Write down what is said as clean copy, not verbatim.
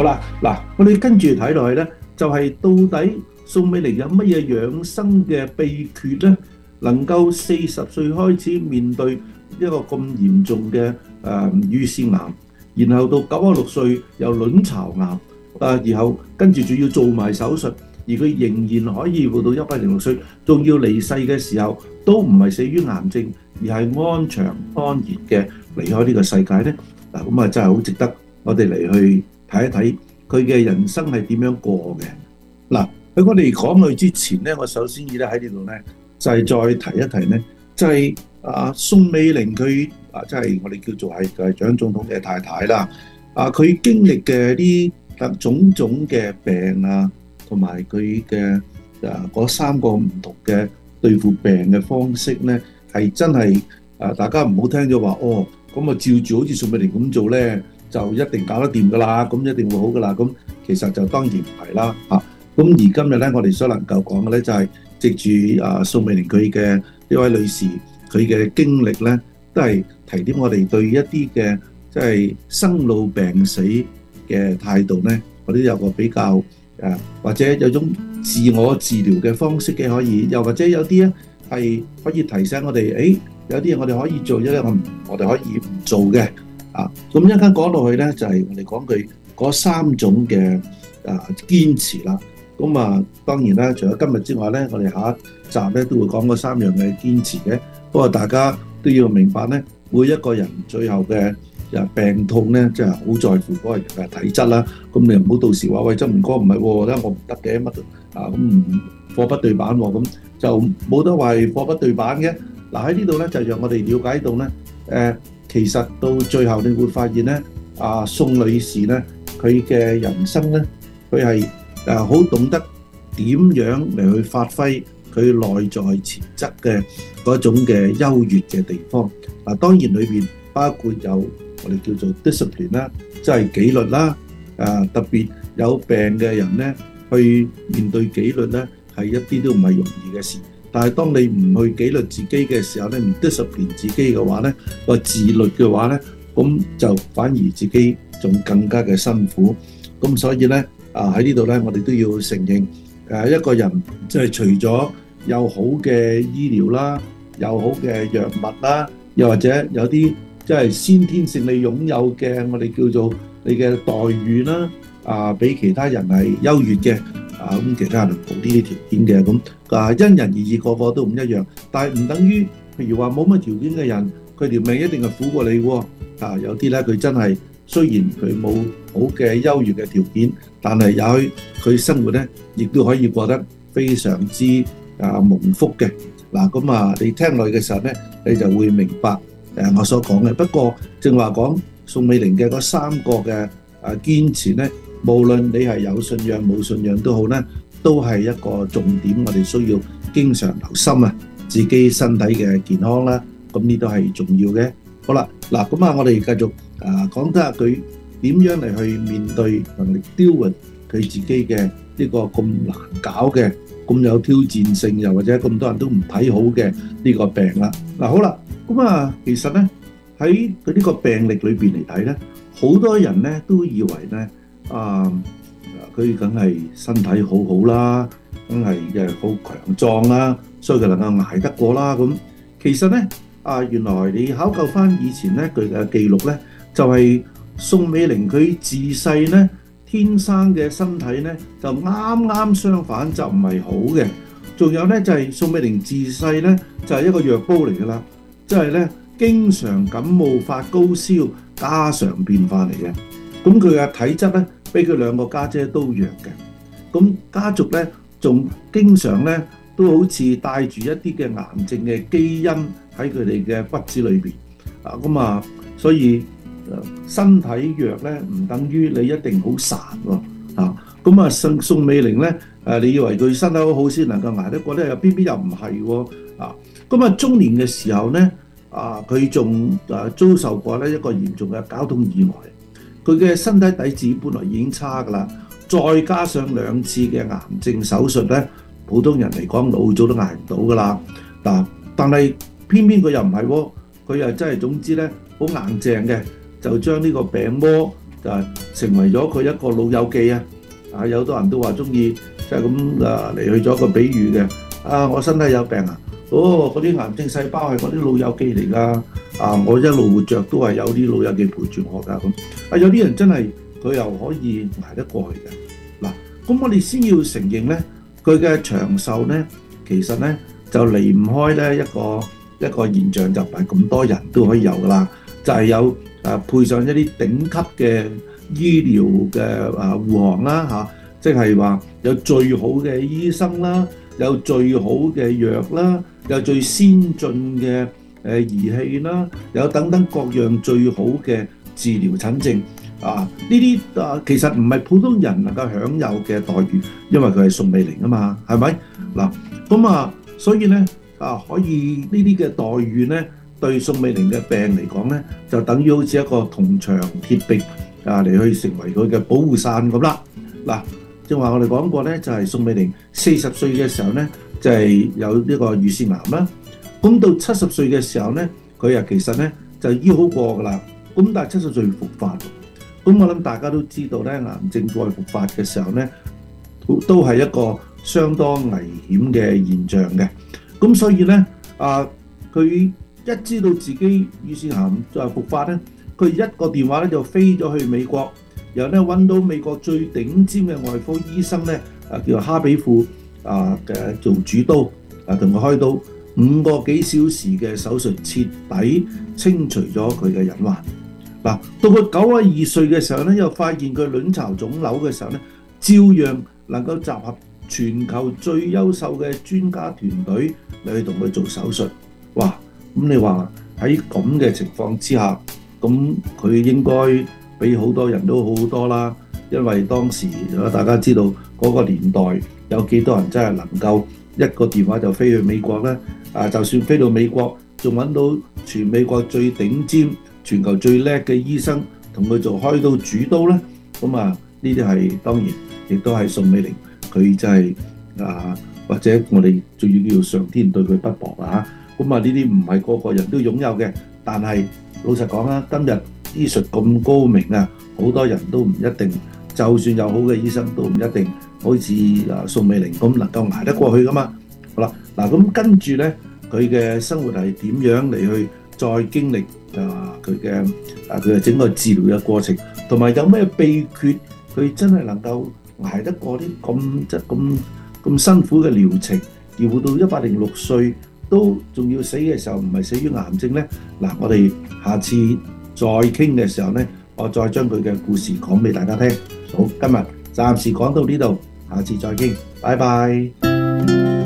好啦，嗱，我哋跟住睇落去咧，就係到底宋美齡有乜嘢養生嘅秘訣咧？能夠40歲開始面對一個咁嚴重嘅乳腺癌，然後到96歲又卵巢癌，然後跟住仲要做埋手術，而佢仍然可以活到106歲，仲要離世嘅時候都唔係死於癌症，而係安詳安然嘅離開呢個世界咧。嗱，咁啊真係好值得我哋嚟去睇一睇佢嘅人生係點樣過嘅。嗱，喺我哋講佢之前咧，我首先要咧喺呢度咧，就係再提一提咧，就係宋美齡佢即係我哋叫做係蔣總統嘅太太啦。佢經歷嘅啲種種嘅病同埋佢嘅嗰3個唔同嘅對付病嘅方式咧，係真係大家唔好聽咗話哦，咁啊照住好似宋美齡咁做咧，就一定搞得掂噶啦，咁一定會好噶啦。咁其實就當然唔係啦嚇。咁而今日咧，我哋所能夠講嘅咧，就係藉住宋美齡佢嘅呢位女士佢嘅經歷咧，都係提點我哋對一啲嘅即係生老病死嘅態度咧，我哋有個比較或者有種自我治療嘅方式嘅可以，又或者有啲咧係可以提醒我哋，有啲嘢我哋可以做，有啲我哋可以唔做嘅。咁一陣間講落去咧，就係我哋講佢嗰3種嘅堅持啦。咁當然啦，除咗今日之外咧，我哋下一集咧都會講嗰3樣嘅堅持嘅。不過大家都要明白咧，每一個人最後嘅病痛咧，即係好在乎嗰個人嘅體質啦。咁你唔好到時話喂，周明哥唔係喎，咧我唔得嘅乜都咁貨不對版喎，咁就冇得話係貨不對版嘅。嗱，喺呢度咧就讓我哋了解到咧，其實到最後你會發現咧，宋女士咧佢嘅人生咧，佢係好懂得點樣嚟去發揮佢內在潛質嘅嗰種嘅優越嘅地方。當然裏邊包括有我哋叫做 discipline 啦，即係紀律啦。特別有病嘅人咧，去面對紀律咧係一啲都唔係容易嘅事。但係當你唔去紀律自己嘅時候咧，唔 discipline 自己嘅話咧，個自律嘅話咧，咁就反而自己仲更加嘅辛苦。咁所以咧喺呢度咧，我哋都要承認一個人即係除咗有好嘅醫療啦，有好嘅藥物啦，又或者有啲即係先天性你擁有嘅我哋叫做你嘅待遇啦，比其他人係優越嘅。咁其他人冇呢啲條件嘅，咁因人而異，個個都唔一樣。但係唔等於，譬如話冇乜條件嘅人，佢條命一定係苦過你喎。有啲咧佢真係雖然佢冇好嘅優越嘅條件，但係也許佢生活咧亦都可以過得非常之蒙福嘅。咁你聽落去嘅時候咧，你就會明白我所講嘅。不過正話講宋美齡嘅嗰3個嘅堅持咧，無論你係有信仰冇信仰都好咧，都係一個重點，我哋需要經常留心自己身體嘅健康啦。咁呢都係重要嘅。好啦，咁我哋繼續講下佢點樣嚟去面對能力 deal with 佢自己嘅呢個咁難搞嘅、咁有挑戰性，又或者咁多人都唔睇好嘅呢個病啦。好啦，咁其實咧喺佢呢個病歷裏邊嚟睇咧，好多人咧都以為咧佢梗係身體好好啦，梗係好強壯啦，所以佢能夠捱得過啦。咁其實咧原來你考究翻以前咧佢嘅記錄咧，就係宋美齡佢自細咧天生嘅身體咧就啱啱相反，就唔係好嘅。仲有咧就係宋美齡自細咧就係一個藥煲嚟㗎啦，即係咧經常感冒發高燒，家常便飯嚟嘅。咁佢嘅體質咧比佢2個家姐都弱嘅。咁家族咧仲經常咧都好似帶住一啲嘅癌症嘅基因喺佢哋嘅骨子裏邊。所以身體弱咧唔等於你一定好孱喎。宋美齡咧你以為佢身體好好先能夠捱得過咧，又偏偏又唔係喎。中年嘅時候咧佢仲遭受過咧一個嚴重嘅交通意外。佢嘅身體底子本來已經差㗎啦，再加上2次嘅癌症手術咧，普通人嚟講老早都捱唔到㗎啦。但係偏偏佢又唔係喎，佢又真係總之咧好硬淨嘅，就將呢個病魔就係成為咗佢一個老友記啊！有好多人都話中意即係咁嚟去咗一個比喻嘅。我身體有病啊！嗰啲癌症細胞係嗰啲老友記嚟㗎。我一路活着都係有啲老友記陪住我㗎咁。有啲人真係佢又可以捱得過去嘅。嗱，咁我哋先要承認咧，佢嘅長壽咧，其實咧就離唔開咧一個現象，就唔係咁多人都可以有㗎啦。就係有配上一啲頂級嘅醫療嘅護航啦，即係話有最好嘅醫生啦，有最好嘅藥啦，有最先進嘅儀器啦，有等等各樣最好嘅治療診症呢啲其實唔係普通人能夠享有嘅待遇，因為佢係宋美齡啊嘛，係咪？嗱，咁所以咧可以呢啲嘅待遇咧，對宋美齡嘅病嚟講咧，就等於好似一個銅牆鐵壁嚟去成為佢嘅保護傘咁啦。嗱，正話我哋講過咧，就係宋美齡40歲嘅時候咧，就係有呢個乳腺癌啦。咁到70歲嘅時候咧，佢其實咧就醫好過㗎啦。咁但係70歲復發，咁我諗大家都知道咧，癌症再復發嘅時候咧，都係一個相當危險嘅現象嘅。咁所以咧，佢一知道自己乳腺癌再復發咧，佢一個電話咧就飛咗去美國，然後咧揾到美國最頂尖嘅外科醫生咧，叫做哈比庫嘅做主刀，同佢開刀5個幾小時嘅手術，徹底清除咗佢嘅隱患。嗱，到佢92歲嘅時候咧，又發現佢卵巢腫瘤嘅時候咧，照樣能夠集合全球最優秀嘅專家團隊嚟去同佢做手術。哇！咁你話喺咁嘅情況之下，咁佢應該比好多人都好多啦。因為當時大家知道嗰個年代有幾多人真係能夠一個電話就飛去美國呢？就算飛到美國，仲揾到全美國最頂尖、全球最叻嘅醫生同佢做開刀主刀呢？咁呢啲係當然亦都係宋美齡佢真係或者我哋仲要叫上天對佢不薄啦。咁呢啲唔係個個人都擁有嘅，但係老實講啦，今日醫術咁高明好多人都唔一定，就算有好嘅醫生都唔一定好似宋美齡咁能夠捱得過去噶嘛。好啦，咁跟住咧，佢嘅生活係點樣嚟去再經歷佢嘅整個治療嘅過程，同埋有咩秘訣，佢真係能夠捱得過啲咁辛苦嘅療程，而活到106歲都仲要死嘅時候，唔係死於癌症咧。我哋下次再傾嘅時候咧，我再將佢嘅故事講俾大家聽。好，今日暫時講到呢度，下次再傾，拜拜。